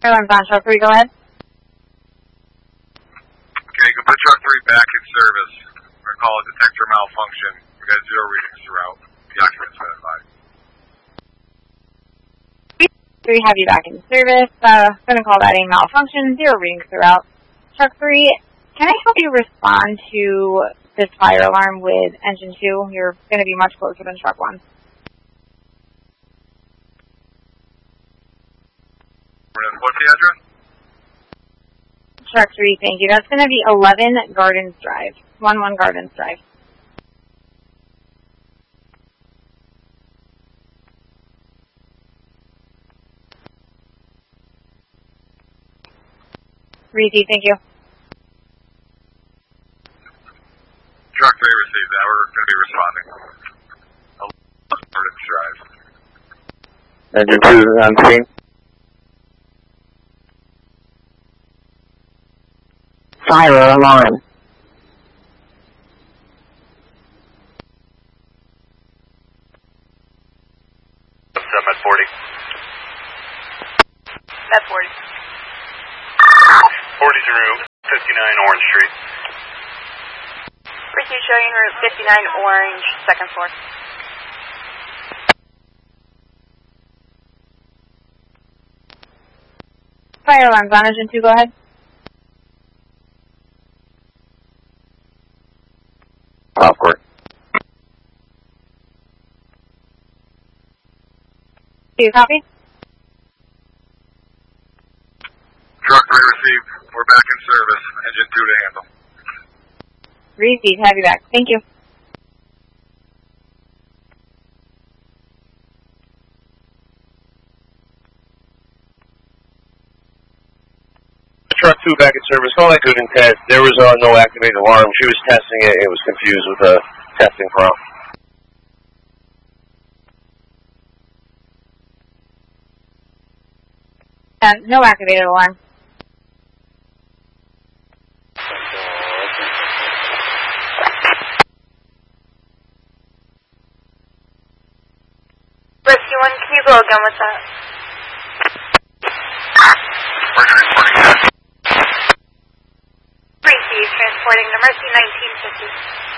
Airlines on truck 3, go ahead. Okay, you can put truck 3 back in service. We're going to call it detector malfunction. We got 0 readings throughout. The occupant's been advised. 3, have you back in service. Going to call that a malfunction. 0 readings throughout. Truck 3, can I help you respond to this fire alarm with engine 2? You're going to be much closer than truck 1. What's the address? Truck 3, thank you. That's going to be 11 Gardens Drive. 11 Gardens Drive. Reedy, thank you. Truck 3 received that. We're going to be responding. 11 Gardens Drive. Engine 2 on scene. Fire alarm. Med 40. Med 40. 40 to route 59 Orange Street. Receive showing route 59 Orange, 2nd floor. Fire alarms on engine 2, go ahead. Off court. Do you copy? Truck 3 received. We're back in service. Engine 2 to handle. Reedy, have you back. Thank you. Truck 2 back in service. Call that good intent. There was no activated alarm. She was testing it. It was confused with the testing prompt. No activated alarm. Rescue 1, can you go again with that? We're reporting that. Receive, transporting to Mercy 1950.